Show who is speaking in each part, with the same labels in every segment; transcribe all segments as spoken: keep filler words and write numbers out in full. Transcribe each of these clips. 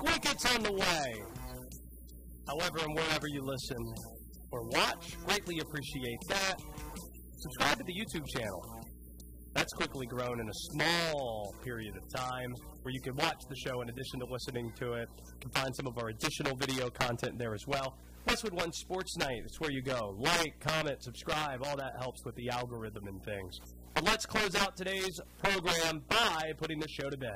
Speaker 1: Mike Wickett's on the way. However, and wherever you listen or watch, greatly appreciate that. Subscribe to the YouTube channel. That's quickly grown in a small period of time where you can watch the show in addition to listening to it. You can find some of our additional video content there as well. Westwood One Sports Night, that's where you go. Like, comment, subscribe, all that helps with the algorithm and things. But let's close out today's program by putting the show to bed.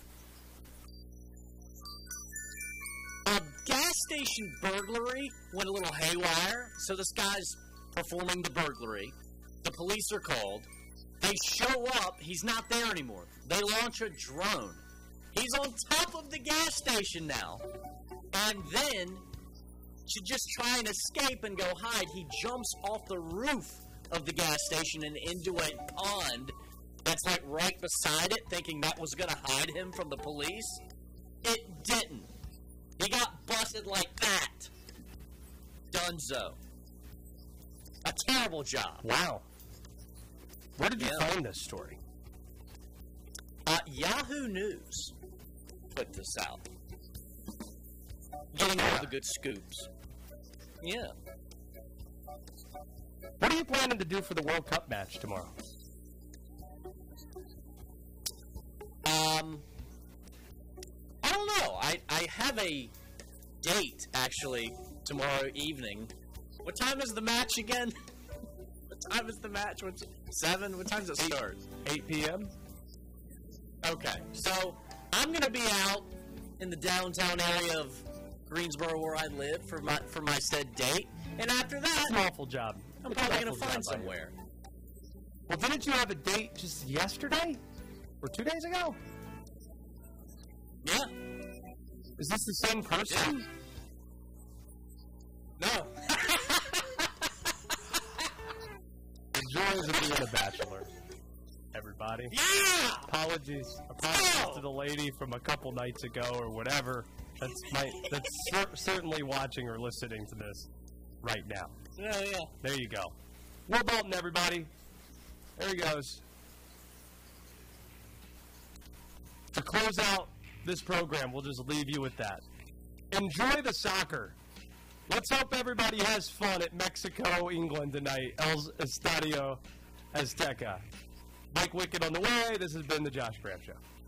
Speaker 2: A gas station burglary went a little haywire, so this guy's performing the burglary. The police are called. They show up. He's not there anymore. They launch a drone. He's on top of the gas station now. And then, to just try and escape and go hide, he jumps off the roof of the gas station and into a pond that's like right beside it, thinking that was going to hide him from the police. It didn't. He got busted like that. Dunzo. A terrible job.
Speaker 1: Wow. Where did you
Speaker 2: Yeah.
Speaker 1: find this story?
Speaker 2: Uh, Yahoo News put this out. Getting all the good scoops. Yeah.
Speaker 1: What are you planning to do for the World Cup match tomorrow?
Speaker 2: Um, I don't know. I, I have a date, actually, tomorrow evening. What time is the match again? What time is the match? What's seven? What time does it start?
Speaker 1: eight p.m.?
Speaker 2: Okay. So, I'm going to be out in the downtown area of Greensboro where I live for my for my said date. And after that,
Speaker 1: It's an awful job.
Speaker 2: I'm
Speaker 1: It's an
Speaker 2: probably going
Speaker 1: awful
Speaker 2: to find
Speaker 1: job by you.
Speaker 2: somewhere.
Speaker 1: Well, didn't you have a date just yesterday? Or two days ago?
Speaker 2: Yeah.
Speaker 1: Is this the same person?
Speaker 2: No.
Speaker 1: The joys of being a bachelor, everybody.
Speaker 2: Yeah!
Speaker 1: Apologies. Apologies
Speaker 2: Oh!
Speaker 1: to the lady from a couple nights ago or whatever. That's my, that's cer- certainly watching or listening to this right now.
Speaker 2: Yeah, yeah.
Speaker 1: There you go. Will Bolton, everybody. There he goes. To close out this program, we'll just leave you with that. Enjoy the soccer. Let's hope everybody has fun at Mexico, England tonight. El Estadio Azteca. Mike Wickett on the way. This has been the Josh Graham Show.